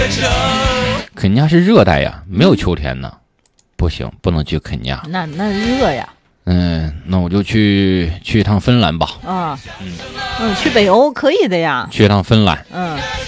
肯尼亚是热带呀，没有秋天呢。不行，不能去肯尼亚。 那热呀。 那我就去一趟芬兰吧。 去北欧可以的呀。 去一趟芬兰。